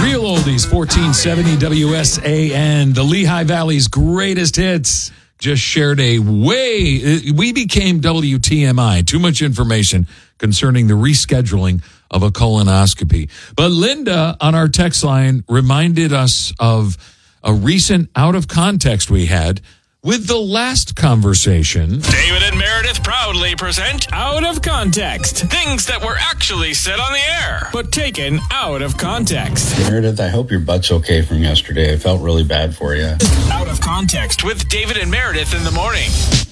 Real Oldies, 1470 WSAN, the Lehigh Valley's greatest hits. Just shared we became WTMI. Too much information concerning the rescheduling of a colonoscopy. But Linda on our text line reminded us of a recent out of context we had with the last conversation. David and Meredith proudly present Out of Context. Things that were actually said on the air, but taken out of context. Meredith, I hope your butt's okay from yesterday. I felt really bad for you. Out of Context with David and Meredith in the morning.